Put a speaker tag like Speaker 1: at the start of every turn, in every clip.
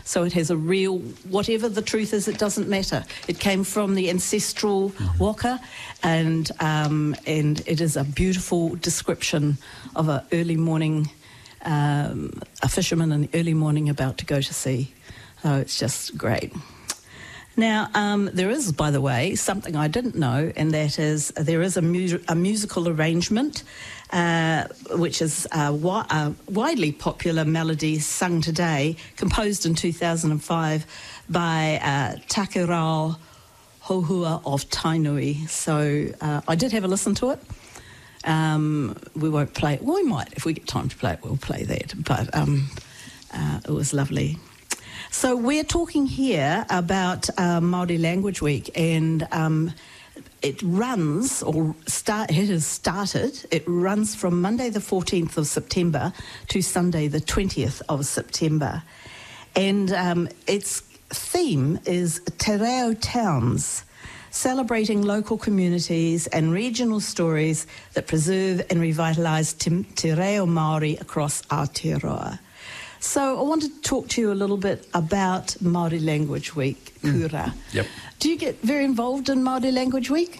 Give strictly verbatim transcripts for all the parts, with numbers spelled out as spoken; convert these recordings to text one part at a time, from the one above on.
Speaker 1: So it has a real, whatever the truth is, it doesn't matter. It came from the ancestral mm-hmm. waka, and um, and it is a beautiful description of an early morning, um, a fisherman in the early morning about to go to sea. So it's just great. Now, um, there is, by the way, something I didn't know, and that is there is a, mu- a musical arrangement, uh, which is a, wi- a widely popular melody sung today, composed in two thousand five by uh, Takerao Hohua of Tainui. So uh, I did have a listen to it. Um, we won't play it. Well, we might. If we get time to play it, we'll play that. But um, uh, it was lovely. So we're talking here about uh, Māori Language Week, and um, it runs, or start, it has started, it runs from Monday the fourteenth of September to Sunday the twentieth of September. And um, its theme is Te Reo Towns, celebrating local communities and regional stories that preserve and revitalise te, te reo Māori across Aotearoa. So I wanted to talk to you a little bit about Māori Language Week, Kura.
Speaker 2: Mm. Yep.
Speaker 1: Do you get very involved in Māori Language Week?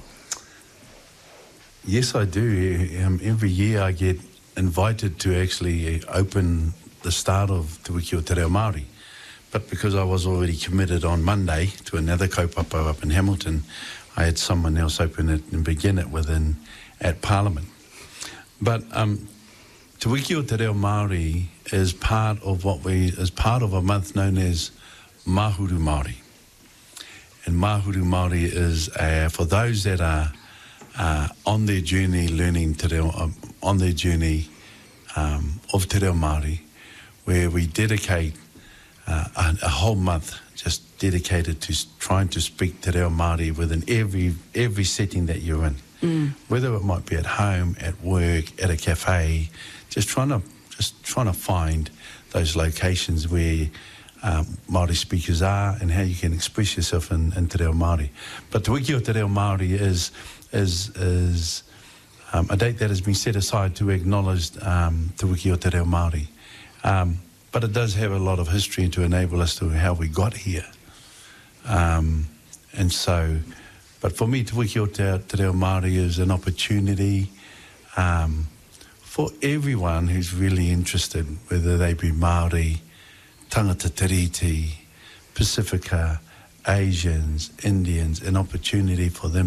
Speaker 2: Yes, I do. Um, every year I get invited to actually open the start of Te Wiki o Te Reo Māori. But because I was already committed on Monday to another kaupapa up in Hamilton, I had someone else open it and begin it within at Parliament. But um, Te Wiki o Te Reo Māori is part of what we is part of a month known as Mahuru Māori. And Mahuru Māori is uh, for those that are uh, on their journey learning Te Reo, um, on their journey um, of Te Reo Māori, where we dedicate uh, a, a whole month just dedicated to trying to speak Te Reo Māori within every every setting that you're in. Mm. Whether it might be at home, at work, at a cafe, just trying to just trying to find those locations where um, Māori speakers are and how you can express yourself in, in Te Reo Māori. But Te Wiki o Te Reo Māori is is is um, a date that has been set aside to acknowledge um, Te Wiki o Te Reo Māori. Um, but it does have a lot of history to enable us to how we got here. Um, and so, but for me, Te Wiki o Te, Te Reo Māori is an opportunity um, for everyone who's really interested, whether they be Māori, tangata Tiriti, Pacifica, Asians, Indians, an opportunity for them